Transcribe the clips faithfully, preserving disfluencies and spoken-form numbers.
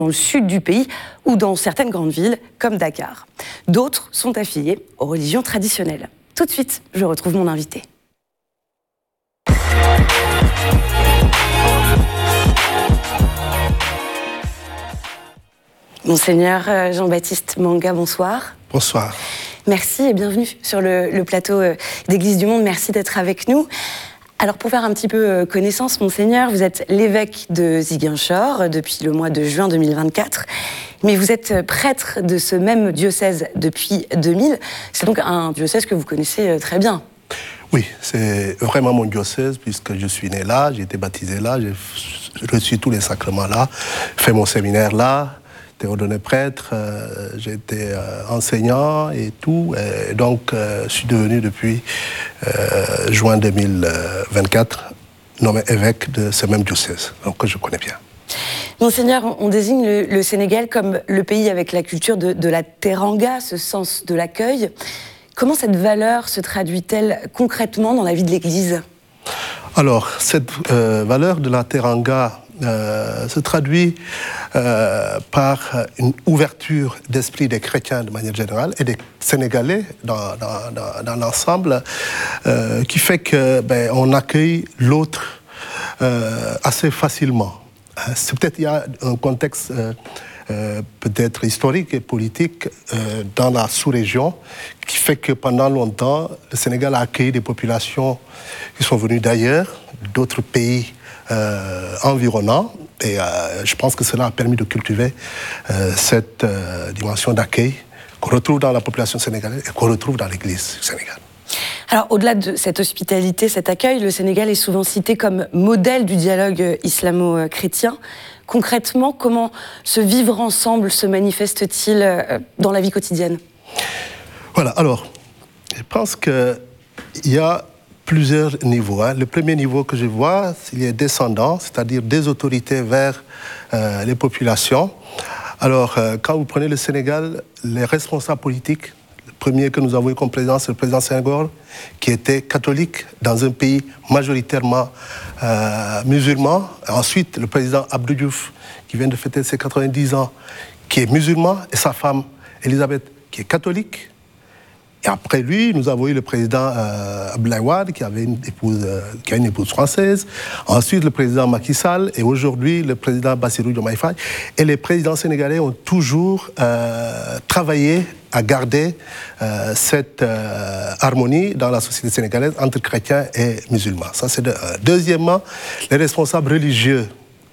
dans le sud du pays ou dans certaines grandes villes comme Dakar. D'autres sont affiliés aux religions traditionnelles. Tout de suite, je retrouve mon invité. Monseigneur Jean-Baptiste Manga, bonsoir. Bonsoir. Merci et bienvenue sur le, le plateau d'Église du Monde. Merci d'être avec nous. Alors, pour faire un petit peu connaissance, Monseigneur, vous êtes l'évêque de Ziguinchor depuis le mois de juin deux mille vingt-quatre, mais vous êtes prêtre de ce même diocèse depuis deux mille. C'est donc un diocèse que vous connaissez très bien. Oui, c'est vraiment mon diocèse puisque je suis né là, j'ai été baptisé là, j'ai reçu tous les sacrements là, fait mon séminaire là, été ordonné prêtre, euh, j'ai été euh, enseignant et tout. Et donc, euh, je suis devenu depuis euh, juin deux mille vingt-quatre nommé évêque de ce même diocèse, donc que je connais bien. Monseigneur, on désigne le, le Sénégal comme le pays avec la culture de, de la teranga, ce sens de l'accueil. Comment cette valeur se traduit-elle concrètement dans la vie de l'Église ? Alors, cette euh, valeur de la teranga Euh, se traduit euh, par une ouverture d'esprit des chrétiens de manière générale et des Sénégalais dans, dans, dans, dans l'ensemble, euh, qui fait que ben, on accueille l'autre euh, assez facilement. C'est peut-être il y a un contexte euh, euh, peut-être historique et politique euh, dans la sous-région qui fait que pendant longtemps le Sénégal a accueilli des populations qui sont venues d'ailleurs, d'autres pays Euh, environnant, et euh, je pense que cela a permis de cultiver euh, cette euh, dimension d'accueil qu'on retrouve dans la population sénégalaise et qu'on retrouve dans l'Église du Sénégal. Alors, au-delà de cette hospitalité, cet accueil, le Sénégal est souvent cité comme modèle du dialogue islamo-chrétien. Concrètement, comment ce vivre ensemble se manifeste-t-il dans la vie quotidienne ? Voilà, alors, je pense qu'il y a plusieurs niveaux. Hein. Le premier niveau que je vois, il est descendant, c'est-à-dire des autorités vers euh, les populations. Alors, euh, quand vous prenez le Sénégal, les responsables politiques, le premier que nous avons eu comme président, c'est le président Senghor, qui était catholique dans un pays majoritairement euh, musulman. Ensuite, le président Abdou Diouf, qui vient de fêter ses quatre-vingt-dix ans, qui est musulman, et sa femme, Elisabeth, qui est catholique. Et après lui, nous avons eu le président euh, Abdoulaye Wade, qui avait une épouse, euh, qui a une épouse française. Ensuite, le président Macky Sall, et aujourd'hui, le président Bassirou Diomaye Faye. Et les présidents sénégalais ont toujours euh, travaillé à garder euh, cette euh, harmonie dans la société sénégalaise entre chrétiens et musulmans. Ça, c'est de, euh, deuxièmement, les responsables religieux,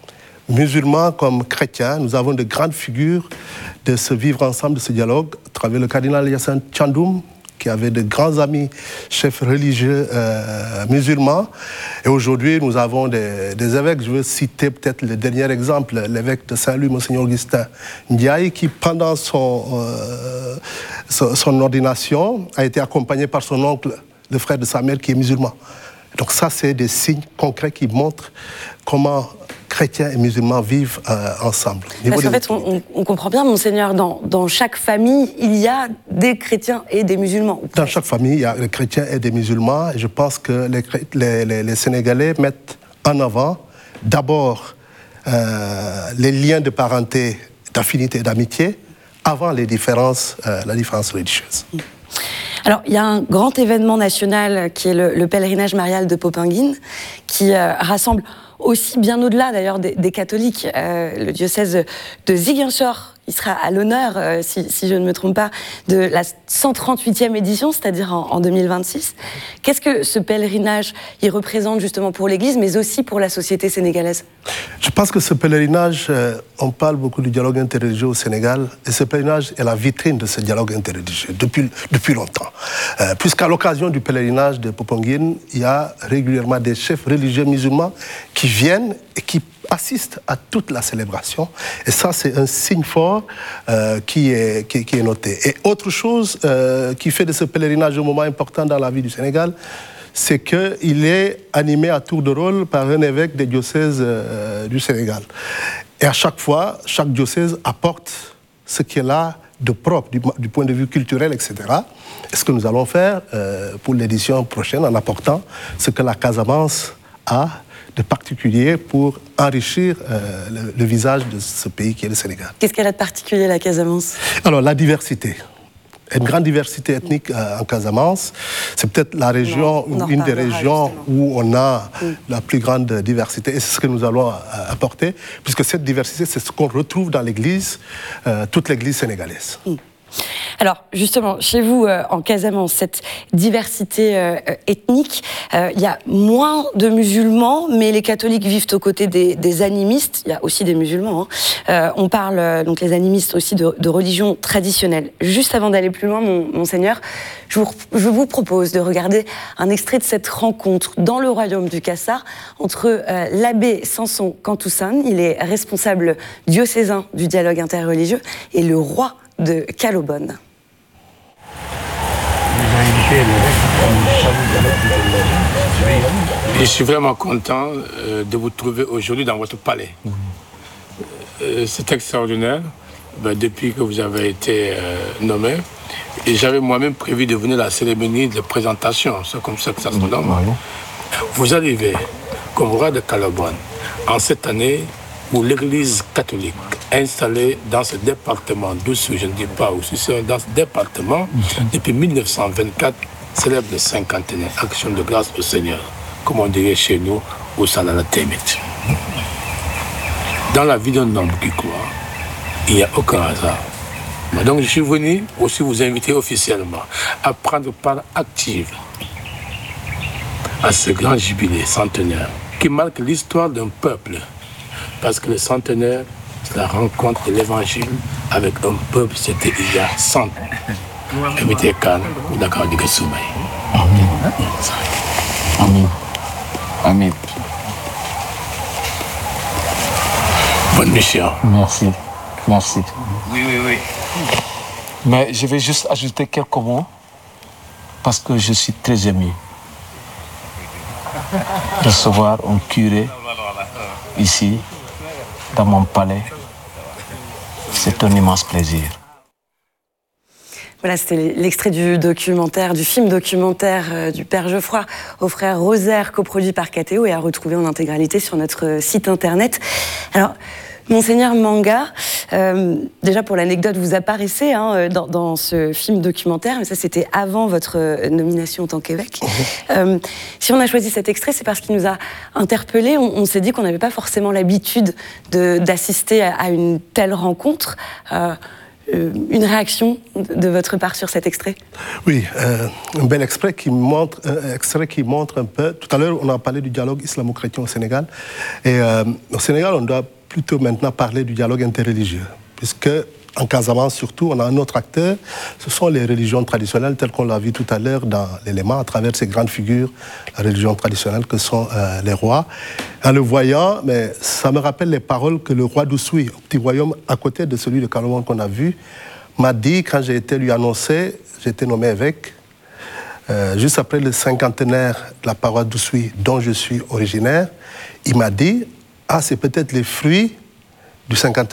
musulmans comme chrétiens, nous avons de grandes figures de ce vivre ensemble, de ce dialogue, à travers le cardinal Yassine Thiandoum, qui avait de grands amis chefs religieux euh, musulmans. Et aujourd'hui, nous avons des, des évêques. Je veux citer peut-être le dernier exemple, l'évêque de Saint-Louis, Monseigneur Augustin Ndiaye, qui, pendant son, euh, son, son ordination, a été accompagné par son oncle, le frère de sa mère, qui est musulman. Donc ça, c'est des signes concrets qui montrent comment chrétiens et musulmans vivent euh, ensemble. Parce qu'en fait, on, on comprend bien, Monseigneur, dans, dans chaque famille, il y a des chrétiens et des musulmans. Dans chaque famille, il y a des chrétiens et des musulmans. Et je pense que les, les, les, les Sénégalais mettent en avant d'abord euh, les liens de parenté, d'affinité et d'amitié, avant les différences, euh, la différence religieuse. Alors, il y a un grand événement national qui est le, le pèlerinage marial de Popenguine, qui euh, rassemble aussi bien au-delà d'ailleurs des, des catholiques, euh, le diocèse de Ziguinchor, il sera à l'honneur, euh, si, si je ne me trompe pas, de la cent trente-huitième édition, c'est-à-dire en, en deux mille vingt-six. Qu'est-ce que ce pèlerinage il représente justement pour l'Église, mais aussi pour la société sénégalaise ? Je pense que ce pèlerinage, euh, on parle beaucoup du dialogue interreligieux au Sénégal, et ce pèlerinage est la vitrine de ce dialogue interreligieux depuis, depuis longtemps. Euh, Puisqu'à l'occasion du pèlerinage de Popenguine, il y a régulièrement des chefs religieux musulmans qui viennent et qui assistent à toute la célébration. Et ça, c'est un signe fort euh, qui, est, qui, qui est noté. Et autre chose euh, qui fait de ce pèlerinage un moment important dans la vie du Sénégal, c'est qu'il est animé à tour de rôle par un évêque des diocèses euh, du Sénégal. Et à chaque fois, chaque diocèse apporte ce qui est là de propre, du, du point de vue culturel, et cetera. Et ce que nous allons faire euh, pour l'édition prochaine, en apportant ce que la Casamance a de particulier pour enrichir euh, le, le visage de ce pays qui est le Sénégal. Qu'est-ce qu'elle a de particulier, la Casamance? Alors, la diversité. Une grande diversité ethnique euh, en Casamance. C'est peut-être la région, on, on une des régions justement. où on a mm. la plus grande diversité. Et c'est ce que nous allons euh, apporter, puisque cette diversité, c'est ce qu'on retrouve dans l'Église, euh, toute l'Église sénégalaise. Mm. Alors, justement, chez vous, euh, en Casamance, cette diversité euh, ethnique, euh, il y a moins de musulmans, mais les catholiques vivent aux côtés des, des animistes. Il y a aussi des musulmans. Hein. Euh, on parle, euh, donc les animistes, aussi de, de religion traditionnelle. Juste avant d'aller plus loin, mon, monseigneur, je vous, je vous propose de regarder un extrait de cette rencontre dans le royaume du Kassar entre euh, l'abbé Samson Kantoussane, il est responsable diocésain du dialogue interreligieux, et le roi de Calobone. Je suis vraiment content euh, de vous trouver aujourd'hui dans votre palais. Euh, c'est extraordinaire, ben, depuis que vous avez été euh, nommé. Et j'avais moi-même prévu de venir à la cérémonie de présentation, c'est comme ça que ça se nomme. Vous arrivez comme roi de Calobone en cette année où l'Église catholique installée dans ce département, d'Oussouye, je ne dis pas où, c'est dans ce département, depuis mille neuf cent vingt-quatre, célèbre le cinquantenaire, action de grâce au Seigneur, comme on dirait chez nous, au Salala Temit. Dans la vie d'un homme qui croit, il n'y a aucun hasard. Donc je suis venu aussi vous inviter officiellement à prendre part active à ce grand jubilé centenaire qui marque l'histoire d'un peuple. Parce que le centenaire, c'est la rencontre de l'évangile avec un peuple, c'était il y a cent ans. Amen. Amen. Amen. Bonne mission. Merci. Merci. Oui, oui, oui. Mais je vais juste ajouter quelques mots parce que je suis très ému. Recevoir un curé ici, dans mon palais, c'est un immense plaisir. Voilà, c'était l'extrait du documentaire, du film documentaire euh, du Père Geoffroy au frère Rosaire, coproduit par K T O et à retrouver en intégralité sur notre site internet. Alors, Monseigneur Manga, euh, déjà pour l'anecdote, vous apparaissez hein, dans, dans ce film documentaire, mais ça c'était avant votre nomination en tant qu'évêque. Euh, si on a choisi cet extrait, c'est parce qu'il nous a interpellés. On, on s'est dit qu'on n'avait pas forcément l'habitude d'assister à, à une telle rencontre. Euh, une réaction de votre part sur cet extrait? Oui, euh, un bel extrait qui montre, euh, extrait qui montre un peu. Tout à l'heure, on a parlé du dialogue islamo-chrétien au Sénégal. Et euh, au Sénégal, on doit plutôt maintenant parler du dialogue interreligieux, puisque en Casamance surtout, on a un autre acteur, ce sont les religions traditionnelles, telles qu'on l'a vu tout à l'heure dans l'élément, à travers ces grandes figures, la religion traditionnelle que sont euh, les rois. En le voyant, mais ça me rappelle les paroles que le roi d'Oussouye, au petit royaume à côté de celui de Calobone qu'on a vu, m'a dit quand j'ai été lui annoncé, j'ai été nommé évêque, euh, juste après le cinquantenaire de la paroisse d'Oussouye, dont je suis originaire, il m'a dit « Ah, c'est peut-être les fruits du cinquantenaire ».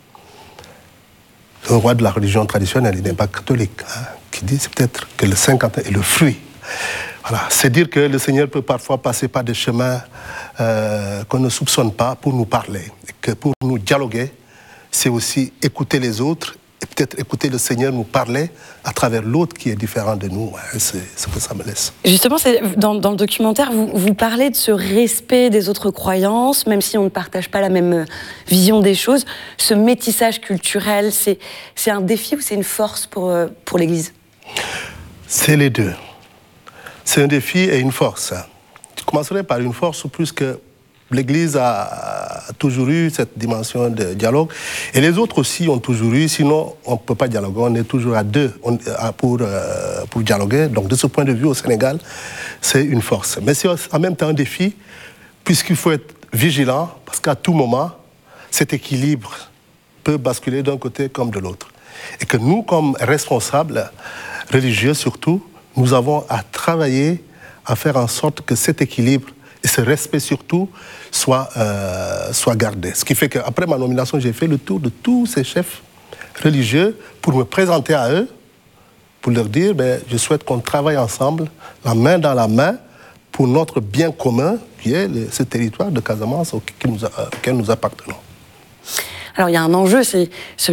Un roi de la religion traditionnelle, il n'est pas catholique, hein, qui dit c'est peut-être que le cinquantenaire est le fruit. Voilà. C'est dire que le Seigneur peut parfois passer par des chemins euh, qu'on ne soupçonne pas pour nous parler. Et que pour nous dialoguer, c'est aussi écouter les autres et peut-être écouter le Seigneur nous parler à travers l'autre qui est différent de nous. C'est ce que ça me laisse. Justement, dans, dans le documentaire, vous, vous parlez de ce respect des autres croyances, même si on ne partage pas la même vision des choses. Ce métissage culturel, c'est un défi ou c'est une force pour, pour l'Église? C'est les deux. C'est un défi et une force. Je commencerai par une force plus que l'Église a toujours eu cette dimension de dialogue. Et les autres aussi ont toujours eu, sinon on ne peut pas dialoguer. On est toujours à deux on, à, pour, euh, pour dialoguer. Donc de ce point de vue, au Sénégal, c'est une force. Mais c'est en même temps un défi, puisqu'il faut être vigilant, parce qu'à tout moment, cet équilibre peut basculer d'un côté comme de l'autre. Et que nous, comme responsables religieux surtout, nous avons à travailler à faire en sorte que cet équilibre et ce respect surtout soit, euh, soit gardé. Ce qui fait qu'après ma nomination, j'ai fait le tour de tous ces chefs religieux pour me présenter à eux, pour leur dire, ben, je souhaite qu'on travaille ensemble, la main dans la main, pour notre bien commun, qui est le, ce territoire de Casamance auquel nous, auquel nous appartenons. Alors il y a un enjeu, c'est celui